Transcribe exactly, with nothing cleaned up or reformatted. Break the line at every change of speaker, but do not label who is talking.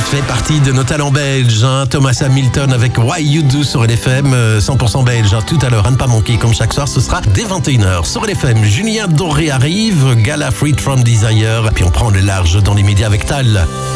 fait partie de nos talents belges. Hein. Thomas Hamilton avec Why You Do sur L F M, euh, cent pour cent belge. Hein. Tout à l'heure, à ne pas manquer, comme chaque soir, ce sera dès vingt et une heures sur L F M. Julien Doré arrive, Gala Freed From Desire. Puis on prend le large dans les médias avec Tal.